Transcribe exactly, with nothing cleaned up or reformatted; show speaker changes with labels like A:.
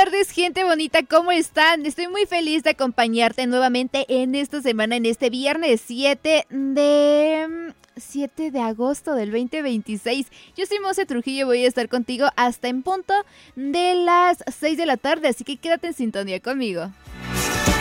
A: tardes, gente bonita, ¿cómo están? Estoy muy feliz de acompañarte nuevamente en esta semana, en este viernes siete de... siete de agosto del veinte veintiséis. Yo soy Monse Trujillo y voy a estar contigo hasta en punto de las seis de la tarde, así que quédate en sintonía conmigo.